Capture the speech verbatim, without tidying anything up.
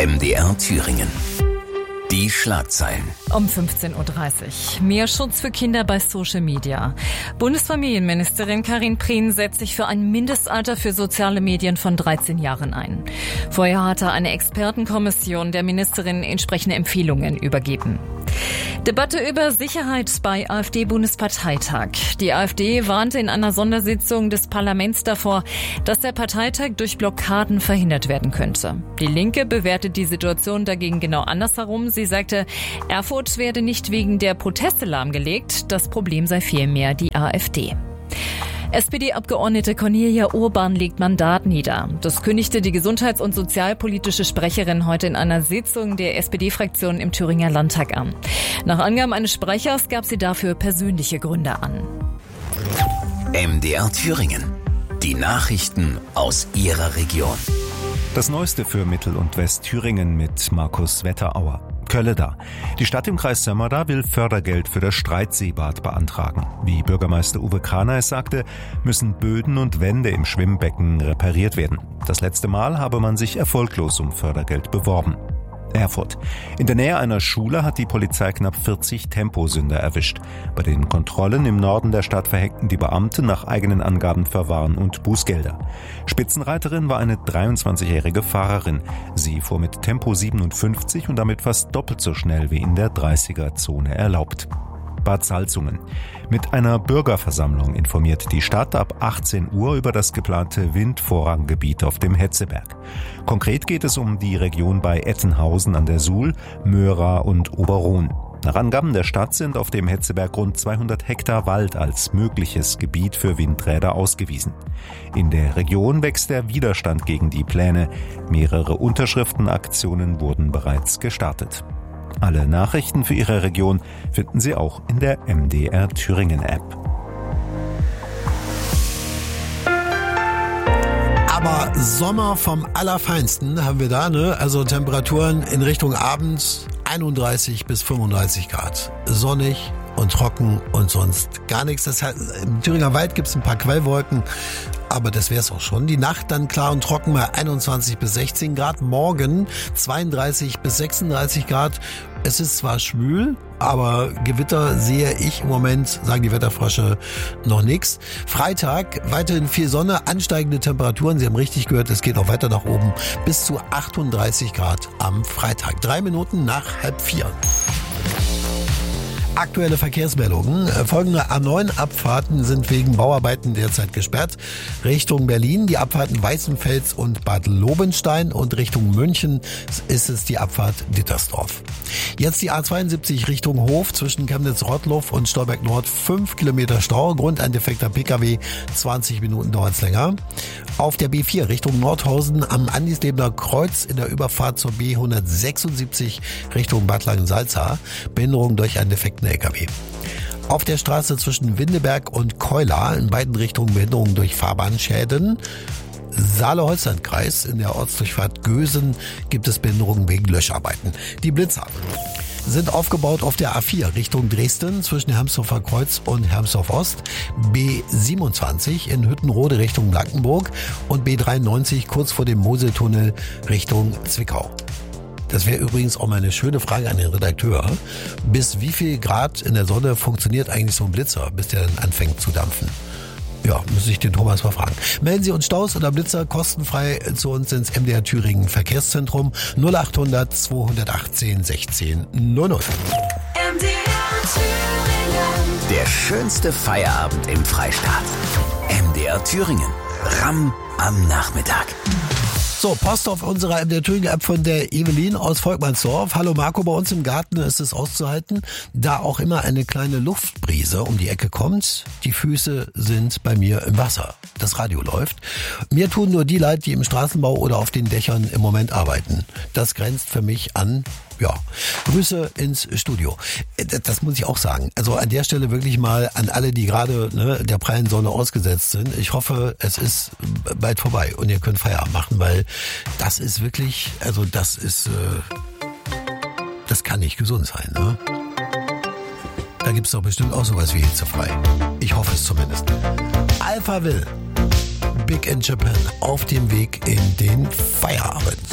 M D R Thüringen. Die Schlagzeilen. Um fünfzehn Uhr dreißig. Mehr Schutz für Kinder bei Social Media. Bundesfamilienministerin Karin Prien setzt sich für ein Mindestalter für soziale Medien von dreizehn Jahren ein. Vorher hatte eine Expertenkommission der Ministerin entsprechende Empfehlungen übergeben. Debatte über Sicherheit bei AfD-Bundesparteitag. Die AfD warnte in einer Sondersitzung des Parlaments davor, dass der Parteitag durch Blockaden verhindert werden könnte. Die Linke bewertet die Situation dagegen genau andersherum. Sie sagte, Erfurt werde nicht wegen der Proteste lahmgelegt, das Problem sei vielmehr die AfD. S P D-Abgeordnete Cornelia Urban legt Mandat nieder. Das kündigte die gesundheits- und sozialpolitische Sprecherin heute in einer Sitzung der S P D-Fraktion im Thüringer Landtag an. Nach Angaben eines Sprechers gab sie dafür persönliche Gründe an. M D R Thüringen. Die Nachrichten aus Ihrer Region. Das Neueste für Mittel- und Westthüringen mit Markus Wetterauer. Kölleda. Die Stadt im Kreis Sömmerda will Fördergeld für das Streitseebad beantragen. Wie Bürgermeister Uwe Kraner es sagte, müssen Böden und Wände im Schwimmbecken repariert werden. Das letzte Mal habe man sich erfolglos um Fördergeld beworben. Erfurt. In der Nähe einer Schule hat die Polizei knapp vierzig Temposünder erwischt. Bei den Kontrollen im Norden der Stadt verhängten die Beamten nach eigenen Angaben Verwarn und Bußgelder. Spitzenreiterin war eine dreiundzwanzigjährige Fahrerin. Sie fuhr mit Tempo siebenundfünfzig und damit fast doppelt so schnell wie in der dreißiger-Zone erlaubt. Bad Salzungen. Mit einer Bürgerversammlung informiert die Stadt ab achtzehn Uhr über das geplante Windvorranggebiet auf dem Hetzeberg. Konkret geht es um die Region bei Ettenhausen an der Suhl, Möra und Oberrohn. Nach Angaben der Stadt sind auf dem Hetzeberg rund zweihundert Hektar Wald als mögliches Gebiet für Windräder ausgewiesen. In der Region wächst der Widerstand gegen die Pläne. Mehrere Unterschriftenaktionen wurden bereits gestartet. Alle Nachrichten für Ihre Region finden Sie auch in der M D R Thüringen App. Aber Sommer vom Allerfeinsten haben wir da, ne? Also Temperaturen in Richtung Abend einunddreißig bis fünfunddreißig Grad. Sonnig und trocken und sonst gar nichts. Das heißt, im Thüringer Wald gibt es ein paar Quellwolken, aber das wäre es auch schon. Die Nacht dann klar und trocken bei einundzwanzig bis sechzehn Grad. Morgen zweiunddreißig bis sechsunddreißig Grad. Es ist zwar schwül, aber Gewitter sehe ich im Moment, sagen die Wetterfrösche, noch nichts. Freitag weiterhin viel Sonne, ansteigende Temperaturen. Sie haben richtig gehört, es geht auch weiter nach oben. Bis zu achtunddreißig Grad am Freitag. Drei Minuten nach halb vier. Aktuelle Verkehrsmeldungen. Folgende A neun Abfahrten sind wegen Bauarbeiten derzeit gesperrt. Richtung Berlin die Abfahrten Weißenfels und Bad Lobenstein und Richtung München ist es die Abfahrt Dittersdorf. Jetzt die A zweiundsiebzig Richtung Hof zwischen Chemnitz-Rottluff und Stolberg Nord. fünf Kilometer Stau. Grund ein defekter P K W. zwanzig Minuten dauert es länger. Auf der B vier Richtung Nordhausen am Andislebener Kreuz in der Überfahrt zur B hundertsechsundsiebzig Richtung Bad Langensalza. Behinderung durch einen defekten L K W. Auf der Straße zwischen Windeberg und Keular in beiden Richtungen Behinderung durch Fahrbahnschäden. Saale-Holstein-Kreis in der Ortsdurchfahrt Gösen gibt es Behinderungen wegen Löscharbeiten. Die Blitzer sind aufgebaut auf der A vier Richtung Dresden zwischen Hermsdorfer Kreuz und Hermsdorf Ost, B siebenundzwanzig in Hüttenrode Richtung Blankenburg und B dreiundneunzig kurz vor dem Moseltunnel Richtung Zwickau. Das wäre übrigens auch mal eine schöne Frage an den Redakteur. Bis wie viel Grad in der Sonne funktioniert eigentlich so ein Blitzer, bis der dann anfängt zu dampfen? Ja, muss ich den Thomas mal fragen. Melden Sie uns Staus oder Blitzer kostenfrei zu uns ins M D R Thüringen Verkehrszentrum null achthundert zweihundertachtzehn sechzehn null null. M D R Thüringen. Der schönste Feierabend im Freistaat. M D R Thüringen. Ramm am Nachmittag. So, Post auf unserer M D R Thüringen App von der Evelyn aus Volkmannsdorf. Hallo Marco, bei uns im Garten ist es auszuhalten, da auch immer eine kleine Luftbrise um die Ecke kommt. Die Füße sind bei mir im Wasser. Das Radio läuft. Mir tun nur die leid, die im Straßenbau oder auf den Dächern im Moment arbeiten. Das grenzt für mich an, ja, Grüße ins Studio. Das muss ich auch sagen. Also an der Stelle wirklich mal an alle, die gerade ne, der prallen Sonne ausgesetzt sind. Ich hoffe, es ist bald vorbei und ihr könnt Feierabend machen, weil das ist wirklich, also das ist, äh, das kann nicht gesund sein, ne? Da gibt's doch bestimmt auch sowas wie hitzefrei. Ich hoffe es zumindest. Alphaville, Big in Japan, auf dem Weg in den Feierabend.